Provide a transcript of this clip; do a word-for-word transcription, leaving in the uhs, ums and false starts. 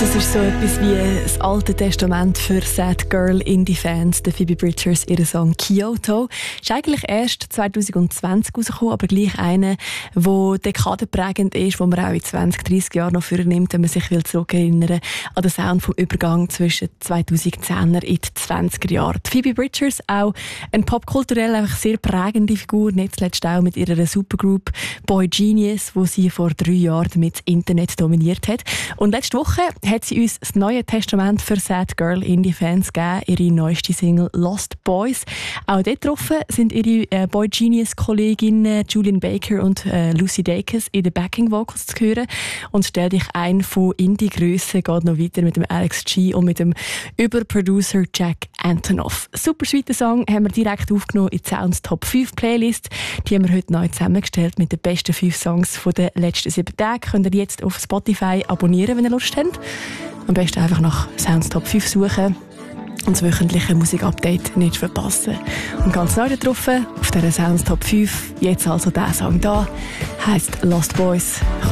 Das ist so etwas wie das Alte Testament für Sad Girl Indie-Fans. Der Phoebe Bridgers, ihr Song «Kyoto» ist eigentlich erst zwanzig zwanzig rausgekommen, aber gleich einer, der dekadenprägend ist, wo man auch in zwanzig, dreissig Jahren noch vornimmt, wenn man sich zurückerinnern will an den Sound vom Übergang zwischen zweitausendzehner in die zwanziger Jahre. Die Phoebe Bridgers, auch eine popkulturell einfach sehr prägende Figur, nicht zuletzt auch mit ihrer Supergroup Boy Genius, wo sie vor drei Jahren damit das Internet dominiert hat. Und letzte Woche hat sie uns das Neue Testament für Sad Girl Indie-Fans gegeben, ihre neueste Single «Lost Boys». Auch dort getroffen sind ihre äh, Boy Genius-Kolleginnen Julian Baker und äh, Lucy Dacus in den Backing-Vocals zu hören. Und stell dich ein von Indie-Grössen, geht noch weiter mit dem Alex G und mit dem Überproducer Jack Antonoff. Super sweeter Song haben wir direkt aufgenommen in die Sounds Top fünf Playlist. Die haben wir heute neu zusammengestellt mit den besten fünf Songs von den letzten sieben Tagen. Könnt ihr jetzt auf Spotify abonnieren, wenn ihr Lust habt. Am besten einfach nach Sounds Top fünf suchen und das wöchentliche Musikupdate nicht verpassen. Und ganz neu drauf, auf dieser Sounds Top fünf, jetzt also dieser Song da, heisst «Lost Boys».